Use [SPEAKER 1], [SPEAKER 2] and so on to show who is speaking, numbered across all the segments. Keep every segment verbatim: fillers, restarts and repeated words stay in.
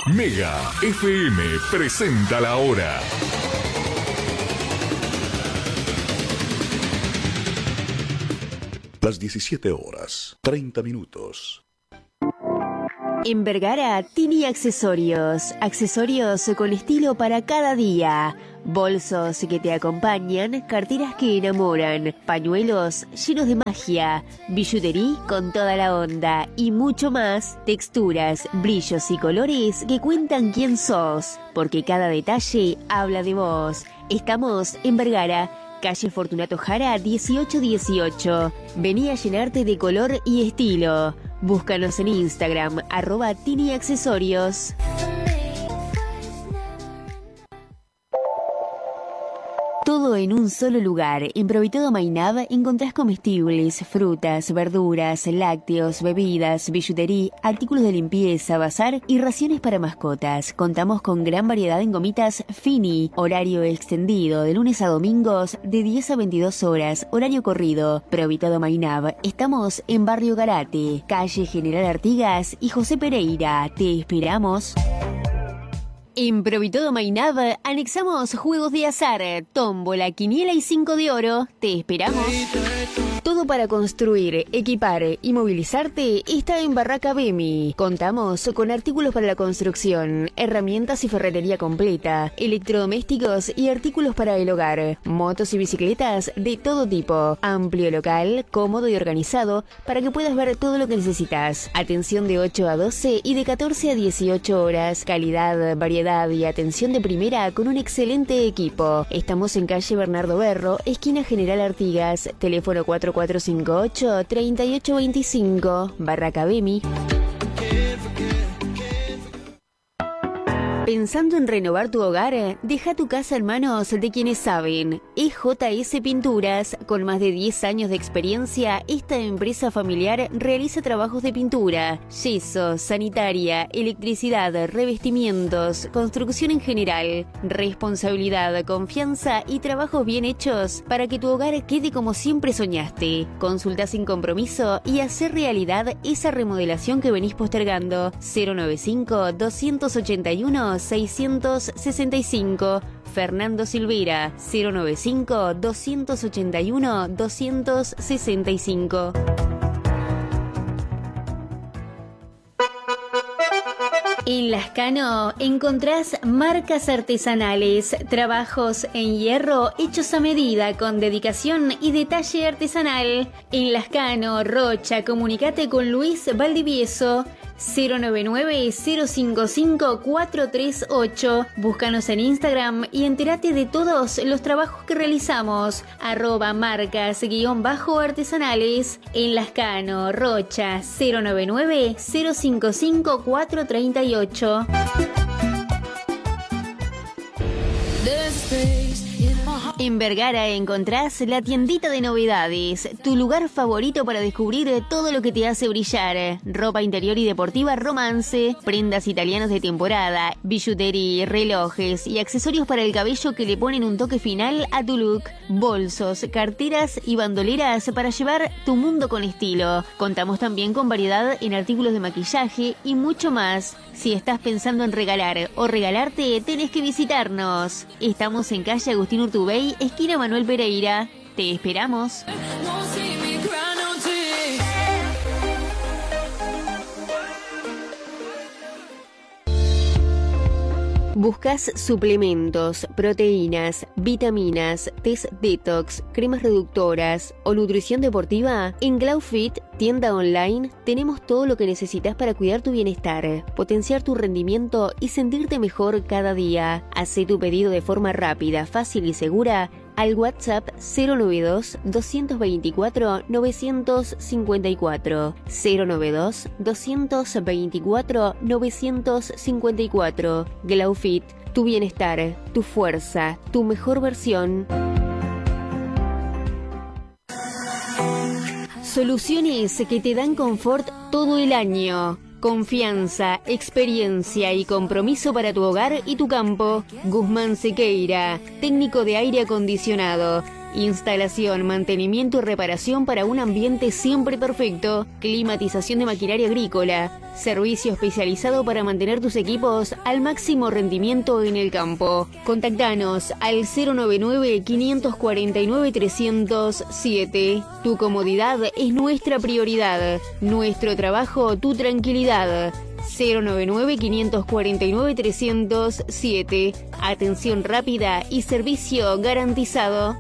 [SPEAKER 1] Mega F M presenta la hora. Las diecisiete horas, treinta minutos.
[SPEAKER 2] En Vergara, Tini Accesorios. Accesorios con estilo para cada día. Bolsos que te acompañan, carteras que enamoran, pañuelos llenos de magia, billutería con toda la onda y mucho más, texturas, brillos y colores que cuentan quién sos, porque cada detalle habla de vos. Estamos en Vergara, calle Fortunato Jara dieciocho dieciocho. Vení a llenarte de color y estilo. Búscanos en Instagram, arroba Tini Accesorios. Todo en un solo lugar. En Provitodo Mainab encontrás comestibles, frutas, verduras, lácteos, bebidas, billutería, artículos de limpieza, bazar y raciones para mascotas. Contamos con gran variedad en gomitas Fini. Horario extendido de lunes a domingos de diez a veintidós horas. Horario corrido. Provitodo Mainab. Estamos en Barrio Garate, calle General Artigas y José Pereira. Te esperamos. En Provitodo Mainab anexamos juegos de azar, tómbola, quiniela y cinco de oro. Te esperamos. Todo para construir, equipar y movilizarte está en Barraca Bemi. Contamos con artículos para la construcción, herramientas y ferretería completa, electrodomésticos y artículos para el hogar, motos y bicicletas de todo tipo. Amplio local, cómodo y organizado para que puedas ver todo lo que necesitas. Atención de ocho a doce y de catorce a dieciocho horas. Calidad, variedad y atención de primera con un excelente equipo. Estamos en calle Bernardo Berro, esquina General Artigas, teléfono cuatro cuatro cinco ocho, tres ocho dos cinco, Barraca Bemi. ¿Pensando en renovar tu hogar? Deja tu casa en manos de quienes saben. E J S Pinturas, con más de diez años de experiencia, esta empresa familiar realiza trabajos de pintura, yeso, sanitaria, electricidad, revestimientos, construcción en general, responsabilidad, confianza y trabajos bien hechos para que tu hogar quede como siempre soñaste. Consulta sin compromiso y hacer realidad esa remodelación que venís postergando. cero noventa y cinco, doscientos ochenta y uno, seiscientos sesenta y cinco. Fernando Silvera, cero noventa y cinco, doscientos ochenta y uno, doscientos sesenta y cinco. En Lascano encontrás marcas artesanales, trabajos en hierro hechos a medida con dedicación y detalle artesanal. En Lascano, Rocha, comunicate con Luis Valdivieso, cero noventa y nueve, cero cincuenta y cinco, cuatro treinta y ocho. Búscanos en Instagram y entérate de todos los trabajos que realizamos. Arroba marcas guión bajo artesanales. En Lascano, Rocha, cero noventa y nueve, cero cincuenta y cinco, cuatro treinta y ocho. En Vergara encontrás la tiendita de novedades, tu lugar favorito para descubrir todo lo que te hace brillar. Ropa interior y deportiva Romance, prendas italianas de temporada, billutería, relojes y accesorios para el cabello que le ponen un toque final a tu look. Bolsos, carteras y bandoleras para llevar tu mundo con estilo. Contamos también con variedad en artículos de maquillaje y mucho más. Si estás pensando en regalar o regalarte, tenés que visitarnos. Estamos en calle Agustín Urtubey, esquina Manuel Pereira. Te esperamos. ¿Buscas suplementos, proteínas, vitaminas, test detox, cremas reductoras o nutrición deportiva? En Glaufit, tienda online, tenemos todo lo que necesitas para cuidar tu bienestar, potenciar tu rendimiento y sentirte mejor cada día. Hacé tu pedido de forma rápida, fácil y segura al WhatsApp cero noventa y dos, doscientos veinticuatro, novecientos cincuenta y cuatro. cero noventa y dos, doscientos veinticuatro, novecientos cincuenta y cuatro. Glaufit, tu bienestar, tu fuerza, tu mejor versión. Soluciones que te dan confort todo el año. Confianza, experiencia y compromiso para tu hogar y tu campo. Guzmán Sequeira, técnico de aire acondicionado. Instalación, mantenimiento y reparación para un ambiente siempre perfecto. Climatización de maquinaria agrícola. Servicio especializado para mantener tus equipos al máximo rendimiento en el campo. Contactanos al cero noventa y nueve, quinientos cuarenta y nueve, trescientos siete. Tu comodidad es nuestra prioridad. Nuestro trabajo, tu tranquilidad. cero noventa y nueve, quinientos cuarenta y nueve, trescientos siete. Atención rápida y servicio garantizado.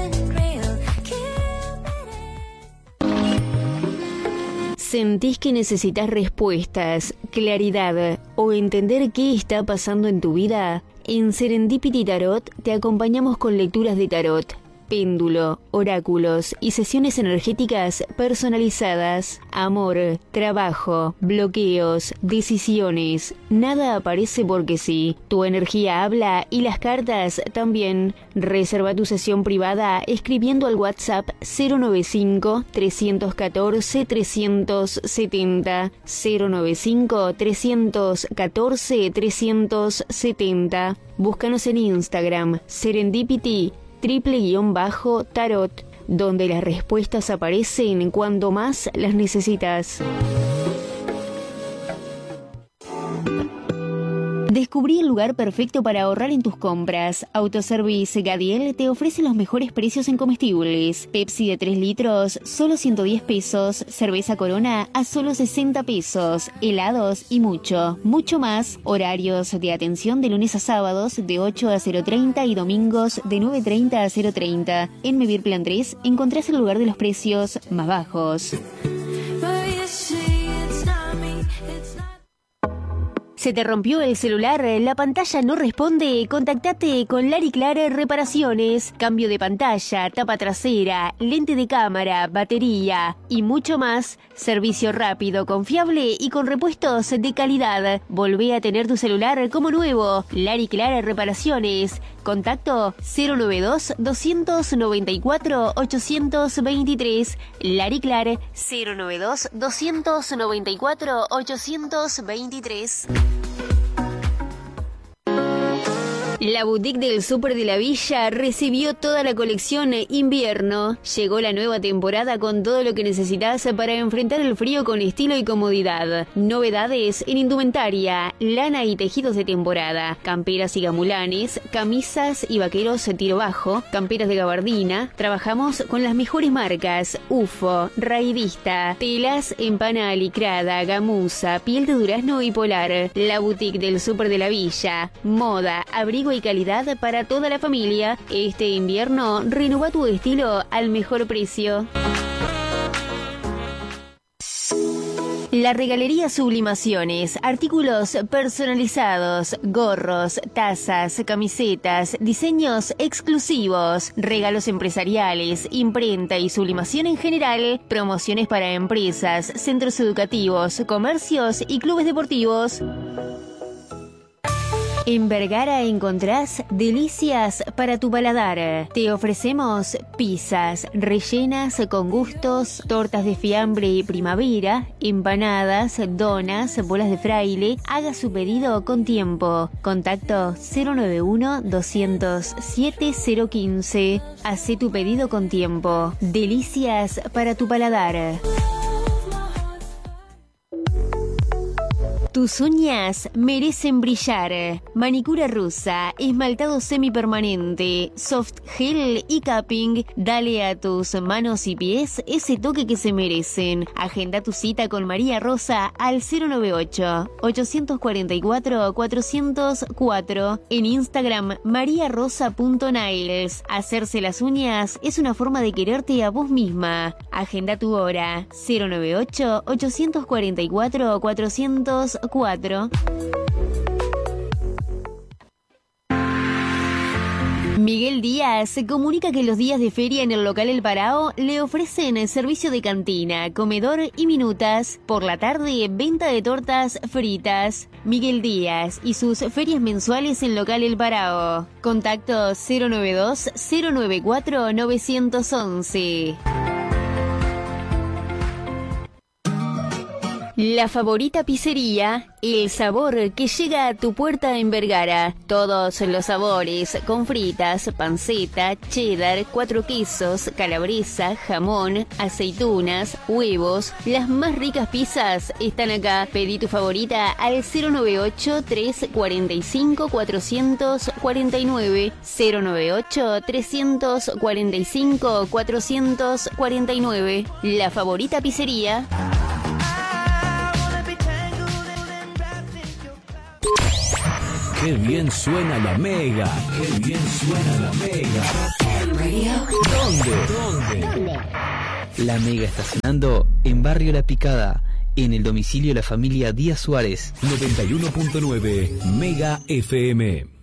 [SPEAKER 2] ¿Sentís que necesitas respuestas, claridad o entender qué está pasando en tu vida? En Serendipity Tarot te acompañamos con lecturas de tarot, péndulo, oráculos y sesiones energéticas personalizadas. Amor, trabajo, bloqueos, decisiones. Nada aparece porque sí. Tu energía habla y las cartas también. Reserva tu sesión privada escribiendo al WhatsApp cero noventa y cinco, trescientos catorce, trescientos setenta. cero noventa y cinco, trescientos catorce, trescientos setenta. Búscanos en Instagram, Serendipity triple guión bajo tarot, donde las respuestas aparecen cuando más las necesitas. Descubrí el lugar perfecto para ahorrar en tus compras. Autoservice Gadiel te ofrece los mejores precios en comestibles. Pepsi de tres litros, solo ciento diez pesos. Cerveza Corona a solo sesenta pesos. Helados y mucho, mucho más. Horarios de atención de lunes a sábados de ocho a cero treinta y domingos de nueve treinta a cero treinta. En Mevir Plan tres encontrás el lugar de los precios más bajos. ¿Se te rompió el celular? ¿La pantalla no responde? Contactate con Lari Clara Reparaciones. Cambio de pantalla, tapa trasera, lente de cámara, batería y mucho más. Servicio rápido, confiable y con repuestos de calidad. Volvé a tener tu celular como nuevo. Lari Clara Reparaciones. Contacto cero noventa y dos, doscientos noventa y cuatro, ochocientos veintitrés. Lari Clara cero noventa y dos, doscientos noventa y cuatro, ochocientos veintitrés. La boutique del Súper de la Villa recibió toda la colección invierno. Llegó la nueva temporada con todo lo que necesitas para enfrentar el frío con estilo y comodidad. Novedades en indumentaria, lana y tejidos de temporada, camperas y gamulanes, camisas y vaqueros tiro bajo, camperas de gabardina. Trabajamos con las mejores marcas: U F O, Raidista, telas en pana alicrada, gamuza, piel de durazno y polar. La boutique del Súper de la Villa, moda, abrigo y calidad para toda la familia. Este invierno, renueva tu estilo al mejor precio. La Regalería Sublimaciones, artículos personalizados, gorros, tazas, camisetas, diseños exclusivos, regalos empresariales, imprenta y sublimación en general, promociones para empresas, centros educativos, comercios y clubes deportivos. En Vergara encontrás delicias para tu paladar. Te ofrecemos pizzas rellenas con gustos, tortas de fiambre y primavera, empanadas, donas, bolas de fraile. Haga su pedido con tiempo. Contacto cero noventa y uno, doscientos siete, cero quince. Hacé tu pedido con tiempo. Delicias para tu paladar. Tus uñas merecen brillar. Manicura rusa, esmaltado semipermanente, soft gel y capping. Dale a tus manos y pies ese toque que se merecen. Agenda tu cita con María Rosa al cero noventa y ocho, ochocientos cuarenta y cuatro, cuatrocientos cuatro. En Instagram, mariarosa punto nails. Hacerse las uñas es una forma de quererte a vos misma. Agenda tu hora cero noventa y ocho, ochocientos cuarenta y cuatro, cuatrocientos cuatro. Miguel Díaz se comunica que los días de feria en el local El Parao le ofrecen el servicio de cantina, comedor y minutas. Por la tarde, venta de tortas fritas. Miguel Díaz y sus ferias mensuales en local El Parao. Contacto cero noventa y dos, cero noventa y cuatro, novecientos once. La Favorita Pizzería, el sabor que llega a tu puerta en Vergara. Todos los sabores, con fritas, panceta, cheddar, cuatro quesos, calabresa, jamón, aceitunas, huevos. Las más ricas pizzas están acá. Pedí tu favorita al cero noventa y ocho, tres cuarenta y cinco, cuatrocientos cuarenta y nueve. cero noventa y ocho, trescientos cuarenta y cinco, cuatrocientos cuarenta y nueve. La Favorita Pizzería.
[SPEAKER 3] ¡Qué bien suena la Mega! ¡Qué bien suena la Mega! ¿Dónde? ¿Dónde? ¿Dónde? La Mega está sonando en Barrio La Picada, en el domicilio de la familia Díaz Suárez.
[SPEAKER 1] noventa y uno punto nueve Mega F M.